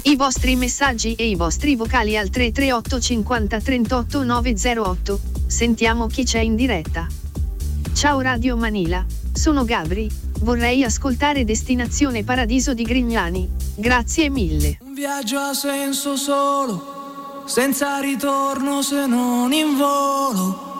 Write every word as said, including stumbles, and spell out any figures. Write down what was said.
I vostri messaggi e i vostri vocali al tre tre otto cinquanta trentotto novecentotto. Sentiamo chi c'è in diretta. Ciao Radio Manila, sono Gabri, vorrei ascoltare Destinazione Paradiso di Grignani, grazie mille. Un viaggio ha senso solo, senza ritorno se non in volo.